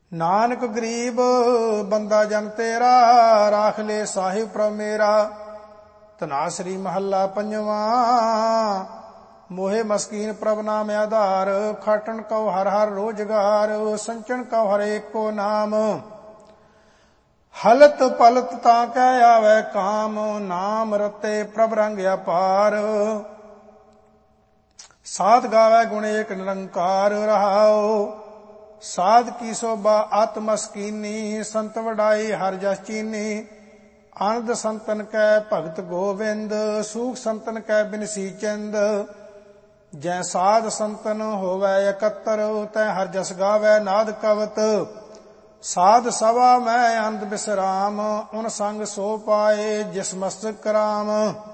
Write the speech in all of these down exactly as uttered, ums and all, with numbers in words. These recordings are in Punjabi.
ਨਾਨਕ ਗਰੀਬ ਬੰਦਾ ਜਨ ਤੇਰਾ, ਰਾਖ ਲੈ ਸਾਹਿਬ ਪ੍ਰਭ ਮੇਰਾ। ਧਨਾਸਰੀ ਮਹੱਲਾ ਪੰਜਵਾਂ। ਮੋਹਿ ਮਸਕੀਨ ਪ੍ਰਭ ਨਾਮ ਆਧਾਰ, ਖਾਟਣ ਕਉ ਹਰ ਹਰ ਰੋਜਗਾਰ, ਸੰਚਣ ਕਉ ਹਰ ਏਕੋ ਨਾਮ। ਹਲਤ ਪਲਤ ਤਾਂ ਕਹਿ ਆਵੈ ਕਾਮ, ਨਾਮ ਰਤੇ ਪ੍ਰਭ ਰੰਗ ਅਪਾਰ। ਸਾਧ ਗਾਵੈ ਗੁਣ ਏਕ ਨਿਰੰਕਾਰ, ਰਹਾਉ ਸਾਧ ਕੀ ਸੋਭਾ ਅਤ ਮਸਕੀਨੀ, ਸੰਤ ਵਡਾਈ ਹਰ ਜਸ ਚੀਨੀ। ਆਨੰਦ ਸੰਤਨ ਕੈ ਭਗਤ ਗੋਵਿੰਦ, ਸੂਖ ਸੰਤਨ ਕੈ ਬਿਨਸੀ ਚਿੰਦ। ਜੈ ਸਾਧ ਸੰਤਨ ਹੋਵੈ ਇਕੱਤਰ, ਤੈ ਹਰ ਜਸ ਗਾਵੈ ਨਾਦ ਕਵਤ। ਸਾਧ ਸਭਾ ਮੈਂ ਆਨੰਦ ਬਿਸਰਾਮ, ਉਨ ਸੰਗ ਸੋ ਪਾਏ ਜਿਸ ਮਸਤਕ ਰਾਮ।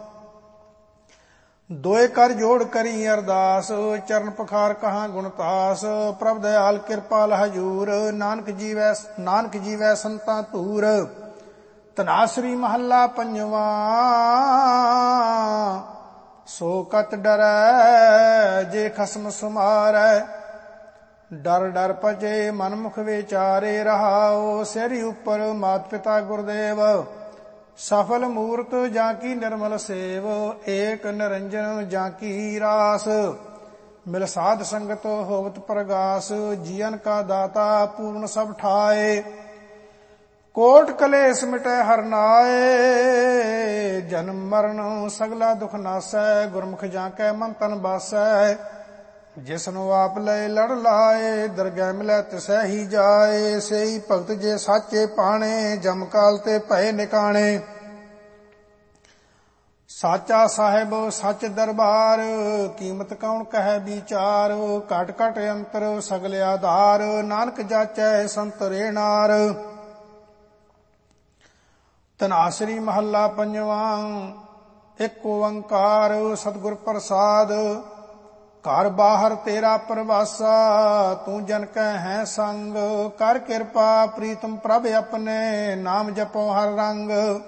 ਦੋਏ ਕਰ ਜੋੜ ਕਰੀ ਅਰਦਾਸ, ਚਰਨ ਪਖਾਰ ਕਹਾਂ ਗੁਣਤਾਸ। ਪ੍ਰਭ ਦਇਆਲ ਕਿਰਪਾਲ ਹਜੂਰ, ਨਾਨਕ ਜੀਵੈ ਨਾਨਕ ਜੀਵੈ ਸੰਤਾਂ ਧੂਰ। ਧਨਾਸਰੀ ਮਹੱਲਾ ਪੰਜਵਾਂ। ਸੋ ਕਤ ਡਰੈ ਜੇ ਖਸਮ ਸੁਮਾਰੈ, ਡਰ ਡਰ ਭਜੇ ਮਨ ਮੁਖ ਵਿਚਾਰੇ। ਰਹਾਉ ਸਿਰੀ ਉੱਪਰ ਮਾਤ ਪਿਤਾ ਗੁਰਦੇਵ, ਸਫਲ ਮੂਰਤ ਜਾਂ ਕੀ ਨਿਰਮਲ ਸੇਵ। ਏਕ ਨਿਰੰਜਨ ਜਾਂ ਕੀ ਰਾਸ, ਮਿਲ ਸਾਧ ਸੰਗਤ ਹੋਵਤ ਪ੍ਰਗਾਸ। ਜੀਵਨ ਕਾ ਦਾਤਾ ਪੂਰਨ ਸਭ ਠਾਏ, ਕੋਟ ਕਲੇਸ਼ ਮਿਟੈ ਹਰ ਨਾਏ। ਜਨਮ ਮਰਨ ਸਗਲਾ ਦੁਖ ਨਾਸੈ, ਗੁਰਮੁਖ ਜਾਂ ਕੈ ਮਨ ਤਨ ਬਾਸੈ। ਜਿਸਨੂੰ ਆਪ ਲੈ ਲੜ ਲਾਏ, ਦਰਗਹਿ ਮਿਲੈ ਤਿਸੈ ਹੀ ਜਾਏ। ਸੇਈ ਭਗਤ ਜੇ ਸਾਚੇ ਪਾਣੇ, ਜਮ ਕਾਲ ਤੇ ਭਏ ਨਿਕਾਣੇ। ਸਾਚਾ ਸਾਹਿਬ ਸੱਚ ਦਰਬਾਰ, ਕੀਮਤ ਕੌਣ ਕਹੈ ਵਿਚਾਰ। ਘਟ ਘਟ ਅੰਤਰ ਸਗਲ ਆਧਾਰ, ਨਾਨਕ ਜਾਚੈ ਸੰਤ ਰੇਣਾਰ। ਧਨਾਸਰੀ ਮਹੱਲਾ ਪੰਜਵਾਂ। ਇੱਕ ਓੰਕਾਰ ਸਤਿਗੁਰ ਪ੍ਰਸਾਦ, ਘਰ ਬਾਹਰ ਤੇਰਾ ਪ੍ਰਵਾਸਾ। ਤੂੰ ਜਨ ਕੈ ਹੈ ਸੰਗ, ਕਰ ਕਿਰਪਾ ਪ੍ਰੀਤਮ ਪ੍ਰਭ ਆਪਣੇ। ਨਾਮ ਜਪੋ ਹਰ ਰੰਗ,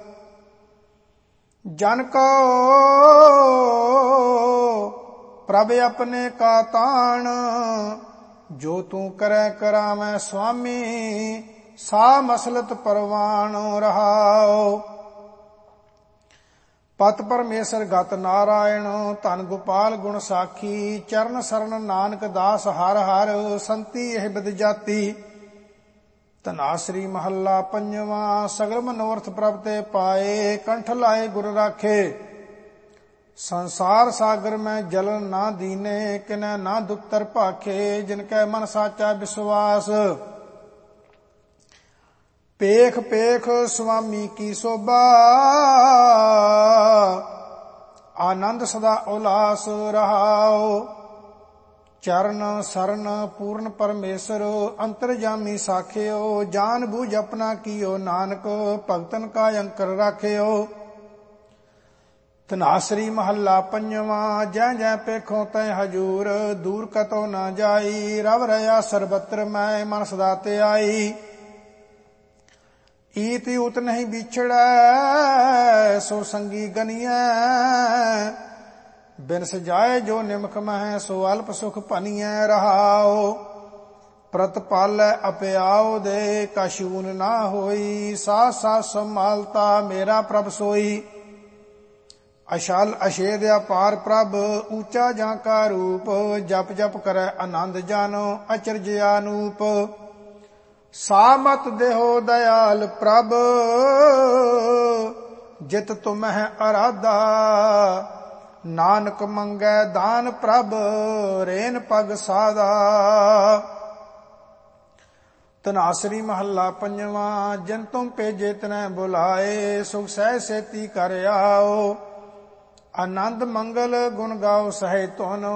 ਜਨ ਕੋ ਪ੍ਰਭ ਆਪਣੇ ਕਾ ਤਾਣ। ਜੋ ਤੂੰ ਕਰੈ ਕਰਾਵੈ ਸੁਆਮੀ, ਸਾ ਮਸਲਤ ਪਰਵਾਣ। ਰਹਾਉ ਪਤ ਪਰਮੇਸ਼ਰ ਗਤ ਨਾਰਾਇਣ, ਧਨ ਗੋਪਾਲ ਗੁਣ ਸਾਖੀ। ਚਰਨ ਸਰਨ ਨਾਨਕ ਦਾਸ ਹਰ ਹਰ, ਸੰਤੀ ਇਹ ਬਿਦ ਜਾਤੀ। ਧਨਾਸਰੀ ਮਹੱਲਾ ਪੰਜਵਾਂ। ਸਗਲ ਮਨੋਰਥ ਪ੍ਰਭ ਤੇ ਪਾਏ, ਕੰਠ ਲਾਏ ਗੁਰ ਰਾਖੇ। ਸੰਸਾਰ ਸਾਗਰ ਮੈਂ ਜਲਨ ਨਾ ਦੀਨੇ, ਕਿਨੈ ਨਾ ਦੁਖਤਰ ਭਾਖੇ। ਜਿਨ ਕੈ ਮਨ ਸਾਚਾ ਵਿਸ਼ਵਾਸ, ਪੇਖ ਪੇਖ ਸੁਆਮੀ ਕੀ ਸੋਭਾ। ਆਨੰਦ ਸਦਾ ਉਲਾਸ। ਰਹਾਉ ਚਰਨ ਸਰਨ ਪੂਰਨ ਪਰਮੇਸ਼ਰ, ਅੰਤਰਜਾਮੀ ਸਾਖਿਓ। ਜਾਨ ਬੂਝ ਆਪਣਾ ਕੀਓ, ਨਾਨਕ ਭਗਤਨ ਕਾ ਅੰਕਰ ਰਾਖਿਓ। ਧਨਾਸਰੀ ਮਹੱਲਾ ਪੰਜਵਾਂ। ਜੈ ਜੈ ਪੇਖੋ ਤੈ ਹਜੂਰ, ਦੂਰ ਕਤੋ ਨਾ ਜਾਈ। ਰਵ ਰਹਾ ਸਰਬਤਰ ਮੈਂ, ਮਨ ਸਦਾ ਤੇ ਆਈ। ਈਤ ਊਤ ਨਹੀਂ ਵਿਛੜੈ, ਸੋ ਸੰਗੀ ਗਨੀਐ। ਬਿਨ ਸਜਾਏ ਜੋ ਨਿਮਖ ਮਹਿ, ਸੋ ਅਲਪ ਸੁਖ ਭਨੀਐ। ਰਹਾਉ ਪ੍ਰਤ ਪਾਲੈ ਅਪਿਆਉ ਦੇ, ਕਛੂਨ ਨਾ ਹੋਈ। ਸਾਥ ਸਾਥ ਸੰਭਾਲਤਾ ਮੇਰਾ ਪ੍ਰਭ ਸੋਈ। ਅਸ਼ਲ ਅਸ਼ੇਦ ਅਪਾਰ ਪ੍ਰਭ, ਊਚਾ ਜਾਂ ਕਾ ਰੂਪ। ਜਪ ਜਪ ਕਰੈ ਆਨੰਦ ਜਾਨੋ, ਅਚਰਜ ਅਨੂਪ। ਸਾਮਤ ਦੇਹੋ ਦਇਆਲ ਪ੍ਰਭ, ਜਿਤ ਤੁਮਹਿ ਅਰਾਧਾ। ਨਾਨਕ ਮੰਗੈ ਦਾਨ ਪ੍ਰਭ, ਰੇਨ ਪਗ ਸਾਧਾ। ਧਨਾਸਰੀ ਮਹੱਲਾ ਪੰਜਵਾਂ। ਜਿਨ ਤੁਮ ਭੇਜੇ ਤਿਨੈ ਬੁਲਾਏ, ਸੁਖ ਸਹਿ ਸੇਤੀ ਕਰ ਆਓ। ਆਨੰਦ ਮੰਗਲ ਗੁਣ ਗਾਓ ਸਹਿ ਧੁਨ,